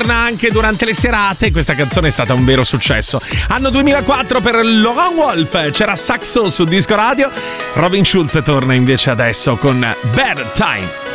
torna anche durante le serate. Questa canzone è stata un vero successo. Anno 2004 per Laurent Wolf, c'era Saxo su Disco Radio. Robin Schulz torna invece adesso con Bad Time.